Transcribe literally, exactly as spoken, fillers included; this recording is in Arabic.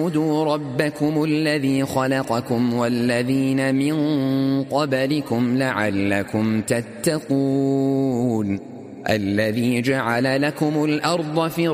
اعبدوا ربكم الذي خلقكم والذين من قبلكم لعلكم تتقون الذي جعل لكم الأرض فراشا